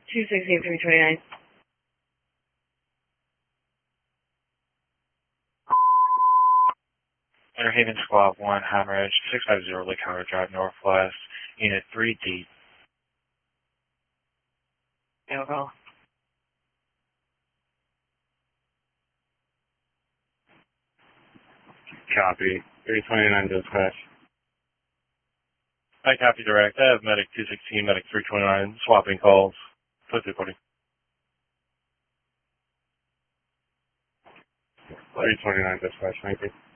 268-329. Winter Haven Squad 1, Hammer Edge, 650 Lake Howard Drive, Northwest, Unit 3D. No call. Copy. 329 dispatch. I copy direct. I have Medic 216, Medic 329, swapping calls. Put reporting. 329 dispatch, thank you.